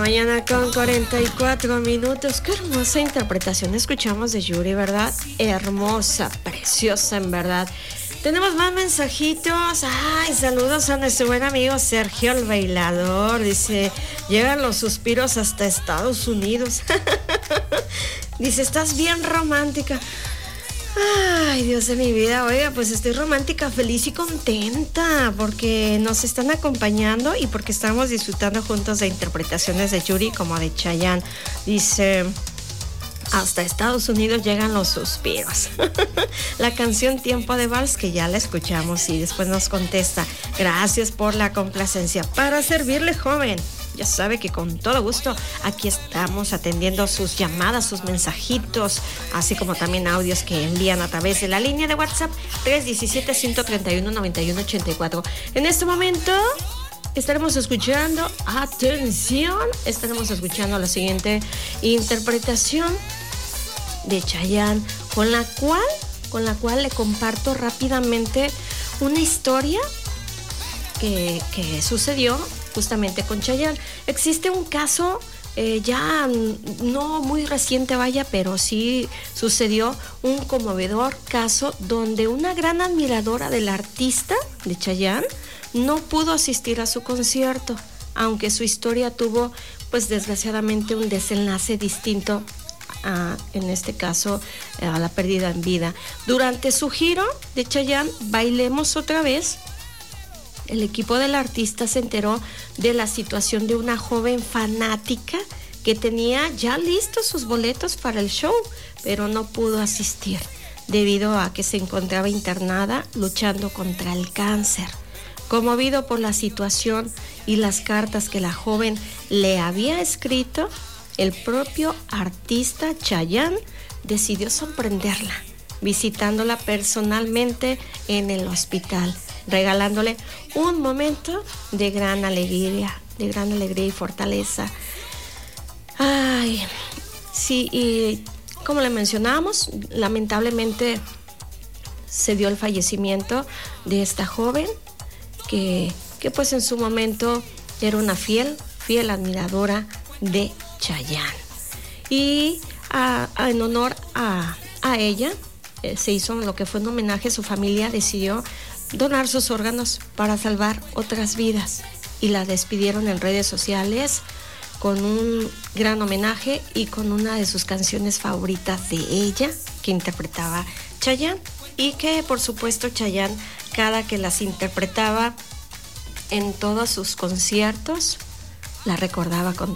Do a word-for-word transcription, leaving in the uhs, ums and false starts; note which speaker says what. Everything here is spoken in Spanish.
Speaker 1: Mañana con cuarenta y cuatro minutos. Qué hermosa interpretación escuchamos de Yuri, ¿verdad? Hermosa, preciosa, en verdad. Tenemos más mensajitos. Ay, saludos a nuestro buen amigo Sergio el Bailador. Dice, llegan los suspiros hasta Estados Unidos. Dice, estás bien romántica. Ay, Dios de mi vida. Oiga, pues estoy romántica, feliz y contenta porque nos están acompañando y porque estamos disfrutando juntos de interpretaciones de Yuri como de Chayanne. Dice, hasta Estados Unidos llegan los suspiros. La canción Tiempo de Vals, que ya la escuchamos, y después nos contesta, gracias por la complacencia. Para servirle, joven. Ya sabe que con todo gusto aquí estamos atendiendo sus llamadas, sus mensajitos, así como también audios que envían a través de la línea de WhatsApp tres uno siete, uno tres uno, nueve uno ocho cuatro. En este momento estaremos escuchando, atención, estaremos escuchando la siguiente interpretación de Chayanne, con la cual, con la cual le comparto rápidamente una historia que, que sucedió justamente con Chayanne. Existe un caso eh, ya no muy reciente, vaya, pero sí sucedió un conmovedor caso donde una gran admiradora del artista de Chayanne no pudo asistir a su concierto, aunque su historia tuvo, pues desgraciadamente, un desenlace distinto a, en este caso, a la pérdida en vida. Durante su giro de Chayanne, Bailemos Otra Vez, el equipo del artista se enteró de la situación de una joven fanática que tenía ya listos sus boletos para el show, pero no pudo asistir debido a que se encontraba internada luchando contra el cáncer. Conmovido por la situación y las cartas que la joven le había escrito, el propio artista Chayanne decidió sorprenderla, visitándola personalmente en el hospital, regalándole un momento de gran alegría, de gran alegría y fortaleza. Ay, sí, y como le mencionamos, lamentablemente se dio el fallecimiento de esta joven que, que pues en su momento era una fiel, fiel admiradora de Chayanne. Y a, a, en honor a, a ella, eh, se hizo lo que fue un homenaje. Su familia decidió donar sus órganos para salvar otras vidas y la despidieron en redes sociales con un gran homenaje y con una de sus canciones favoritas de ella que interpretaba Chayanne, y que por supuesto Chayanne, cada que las interpretaba en todos sus conciertos, la recordaba con